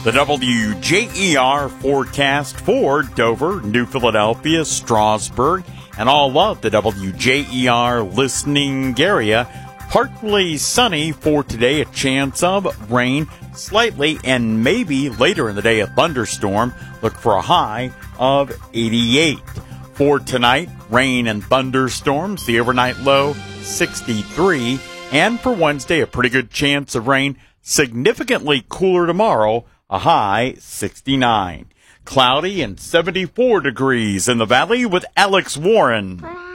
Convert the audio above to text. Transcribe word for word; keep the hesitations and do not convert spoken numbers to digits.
The W J E R forecast for Dover, New Philadelphia, Strasburg, and all of the W J E R listening area. Partly sunny for today, a chance of rain slightly, and maybe later in the day a thunderstorm. Look for a high of eighty-eight. For tonight, rain and thunderstorms, the overnight low sixty-three. And for Wednesday, a pretty good chance of rain, significantly cooler tomorrow, a high sixty-nine. Cloudy and seventy-four degrees in the valley with Alex Warren.